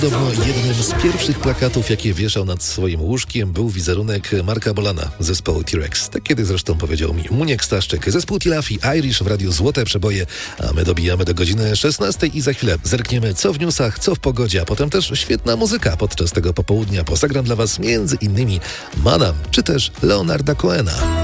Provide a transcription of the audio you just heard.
Podobno jednym z pierwszych plakatów, jakie wieszał nad swoim łóżkiem, był wizerunek Marka Bolana, zespołu T-Rex. Tak kiedy zresztą powiedział mi Muniek Staszczyk. Zespół Tilafi Irish w radiu Złote Przeboje, a my dobijamy do godziny 16 i za chwilę zerkniemy co w newsach, co w pogodzie, a potem też świetna muzyka podczas tego popołudnia. Pozagram dla Was między innymi Manam, czy też Leonarda Cohena.